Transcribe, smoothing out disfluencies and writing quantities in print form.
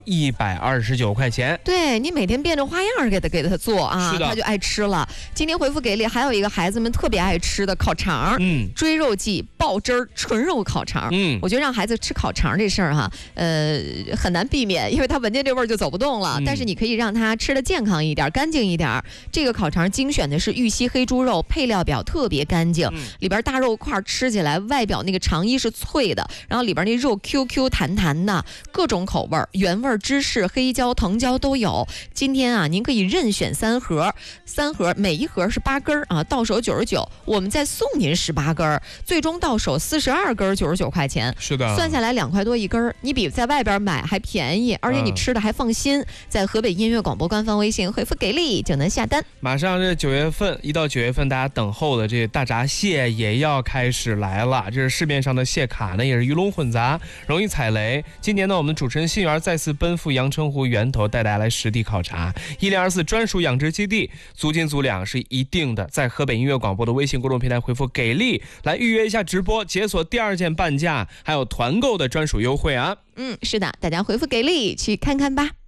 129块钱。 对，你每天变着花样给他做啊， 是的， 他就爱吃了。今天回复给力，还有一个孩子们特别爱吃的烤肠，追肉季爆汁儿纯肉烤肠。我觉得让孩子吃烤肠这事儿哈，很难避免，因为他闻见这味儿就走不动了。但是你可以让他吃的健康一点，干净一点。这个烤肠精选的是玉溪黑猪肉，配料表特别干净，里边大肉块吃起来外表那个肠衣是脆的，然后里边那肉 QQ 弹弹的，各种口味，原味芝士、黑椒、藤椒都有。今天啊，您可以任选3盒，每一盒是8根啊，到手99，我们再送您18根，最终到手42根99块钱。 是的， 算下来2块多一根，你比在外边买还便宜，而且你吃的还放心。在河北音乐广播官方微信回复给力就能下单。 马上这9月份，一到9月份，大家等候的这大闸蟹也要开始来了。这是市面上的蟹卡呢，也是鱼龙混杂，容易踩雷。今年呢，我们主持人新源再次奔赴阳澄湖源头，带大家来实地考察1024专属养殖基地，租金租粮是一定的。在河北音乐广播的微信公众平台回复给力来预约一下直播，解锁第2件半价，还有团购的专属优惠啊。 是的，大家回复给力去看看吧。